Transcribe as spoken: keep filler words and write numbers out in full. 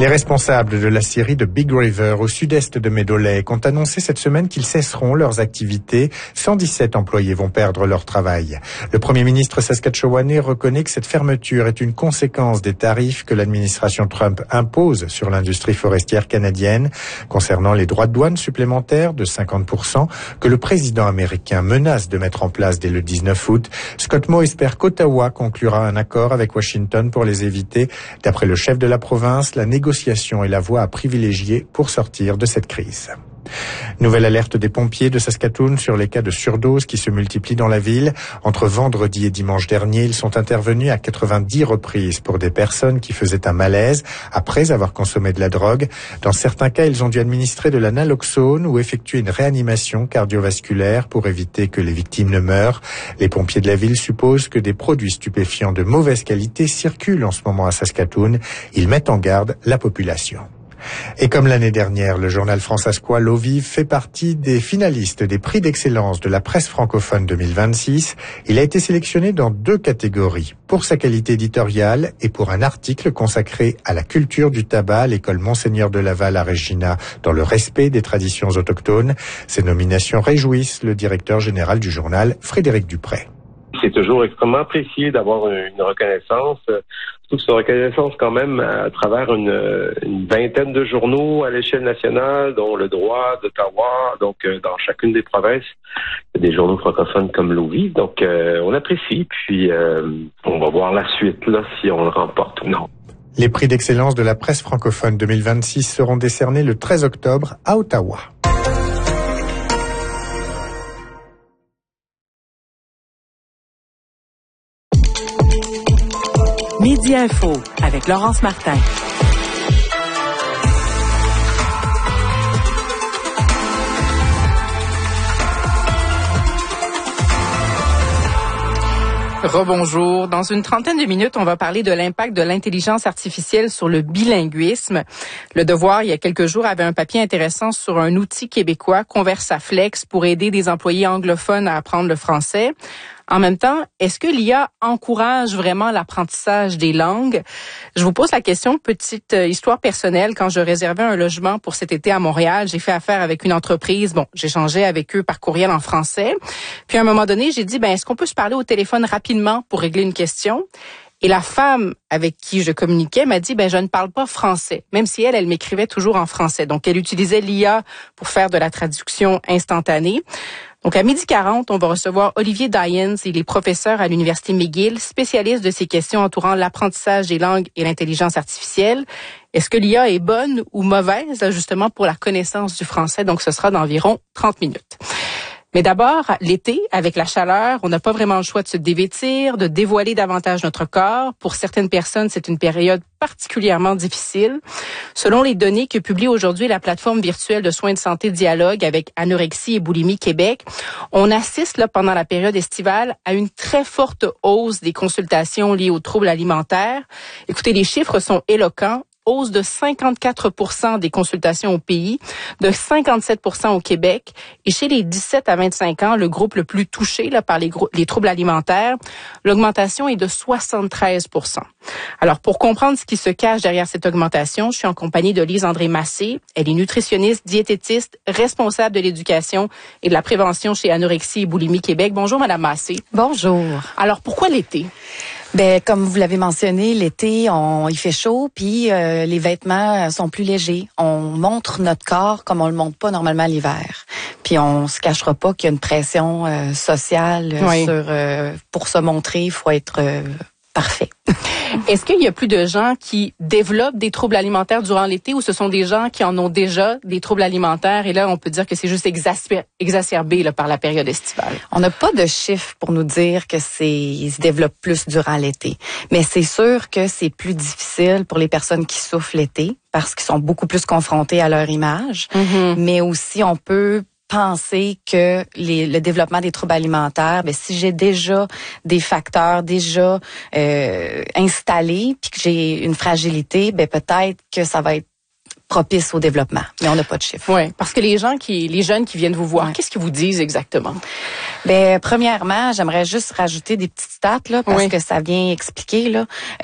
Les responsables de la scierie de Big River au sud-est de Meadow Lake ont annoncé cette semaine qu'ils cesseront leurs activités. cent dix-sept employés vont perdre leur travail. Le premier ministre saskatchewanais reconnaît que cette fermeture est une conséquence des tarifs que l'administration Trump impose sur l'industrie forestière canadienne concernant les droits de douane supplémentaires de cinquante pour cent que le président américain menace de mettre en place dès le dix-neuf août. Scott Moe espère qu'Ottawa conclura un accord avec Washington pour les éviter. D'après le chef de la province, la négociation est la voie à privilégier pour sortir de cette crise. Nouvelle alerte des pompiers de Saskatoon sur les cas de surdose qui se multiplient dans la ville. Entre vendredi et dimanche dernier, ils sont intervenus à quatre-vingt-dix reprises pour des personnes qui faisaient un malaise après avoir consommé de la drogue. Dans certains cas, ils ont dû administrer de la naloxone ou effectuer une réanimation cardiovasculaire pour éviter que les victimes ne meurent. Les pompiers de la ville supposent que des produits stupéfiants de mauvaise qualité circulent en ce moment à Saskatoon. Ils mettent en garde la population. Et comme l'année dernière, le journal fransaskois L'Eau Vive fait partie des finalistes des prix d'excellence de la presse francophone deux mille vingt-six. Il a été sélectionné dans deux catégories, pour sa qualité éditoriale et pour un article consacré à la culture du tabac à l'école Monseigneur de Laval à Regina, dans le respect des traditions autochtones. Ces nominations réjouissent le directeur général du journal, Frédéric Dupré. C'est toujours extrêmement apprécié d'avoir une reconnaissance, toute cette reconnaissance quand même à travers une, une vingtaine de journaux à l'échelle nationale, dont le Droit d'Ottawa, donc dans chacune des provinces, il y a des journaux francophones comme L'Eau Vive, donc euh, on apprécie, puis euh, on va voir la suite là si on le remporte ou non. Les prix d'excellence de la presse francophone deux mille vingt-six seront décernés le treize octobre à Ottawa. Midi Info avec Laurence Martin. Rebonjour. Dans une trentaine de minutes, on va parler de l'impact de l'intelligence artificielle sur le bilinguisme. Le Devoir, il y a quelques jours, avait un papier intéressant sur un outil québécois, Conversaflex, pour aider des employés anglophones à apprendre le français. En même temps, est-ce que l'I A encourage vraiment l'apprentissage des langues? Je vous pose la question, petite histoire personnelle. Quand je réservais un logement pour cet été à Montréal, j'ai fait affaire avec une entreprise. Bon, j'échangeais avec eux par courriel en français. Puis à un moment donné, j'ai dit, ben, est-ce qu'on peut se parler au téléphone rapidement pour régler une question? Et la femme avec qui je communiquais m'a dit, ben, je ne parle pas français, même si elle, elle m'écrivait toujours en français. Donc, elle utilisait l'I A pour faire de la traduction instantanée. Donc, à midi quarante, on va recevoir Olivier Dyens. Il est professeur à l'Université McGill, spécialiste de ces questions entourant l'apprentissage des langues et l'intelligence artificielle. Est-ce que l'I A est bonne ou mauvaise, justement, pour la connaissance du français? Donc, ce sera d'environ trente minutes. Mais d'abord, l'été, avec la chaleur, on n'a pas vraiment le choix de se dévêtir, de dévoiler davantage notre corps. Pour certaines personnes, c'est une période particulièrement difficile. Selon les données que publie aujourd'hui la plateforme virtuelle de soins de santé Dialogue avec Anorexie et Boulimie Québec, on assiste là pendant la période estivale à une très forte hausse des consultations liées aux troubles alimentaires. Écoutez, les chiffres sont éloquents. Hausse de cinquante-quatre pour cent des consultations au pays, de cinquante-sept pour cent au Québec. Et chez les dix-sept à vingt-cinq ans, le groupe le plus touché là, par les, gro- les troubles alimentaires, l'augmentation est de soixante-treize pour cent. Alors, pour comprendre ce qui se cache derrière cette augmentation, je suis en compagnie de Lise André Massé. Elle est nutritionniste, diététiste, responsable de l'éducation et de la prévention chez Anorexie et Boulimie Québec. Bonjour, Madame Massé. Bonjour. Alors, pourquoi l'été? Ben comme vous l'avez mentionné, l'été, on il fait chaud, puis euh, les vêtements sont plus légers. On montre notre corps comme on le montre pas normalement l'hiver. Puis on se cachera pas qu'il y a une pression euh, sociale oui. sur euh, pour se montrer, il faut être euh, parfait. Est-ce qu'il y a plus de gens qui développent des troubles alimentaires durant l'été ou ce sont des gens qui en ont déjà des troubles alimentaires et là, on peut dire que c'est juste exacerbé, exacerbé là, par la période estivale? On n'a pas de chiffres pour nous dire que c'est ils se développent plus durant l'été. Mais c'est sûr que c'est plus difficile pour les personnes qui souffrent l'été parce qu'ils sont beaucoup plus confrontés à leur image. Mm-hmm. Mais aussi, on peut penser que les, le développement des troubles alimentaires, ben si j'ai déjà des facteurs déjà euh, installés puis que j'ai une fragilité, ben peut-être que ça va être propice au développement, mais on n'a pas de chiffres. Oui, parce que les gens qui, les jeunes qui viennent vous voir, ouais. Qu'est-ce qu'ils vous disent exactement? Ben premièrement, j'aimerais juste rajouter des petites stats là, parce oui. que ça vient expliquer là.